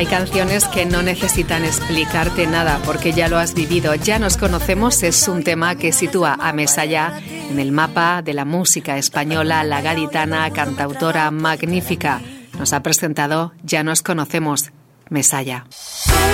Hay canciones que no necesitan explicarte nada porque ya lo has vivido. Ya nos conocemos es un tema que sitúa a Mesalla en el mapa de la música española, la gaditana, cantautora magnífica. Nos ha presentado Ya nos conocemos, Mesalla.